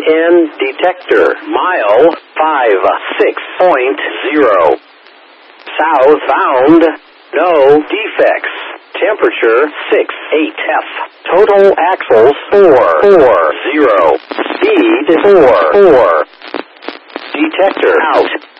EN detector. Mile 56.0. Southbound. No defects. Temperature 68F. Total axles 440. Speed 4. Detector out.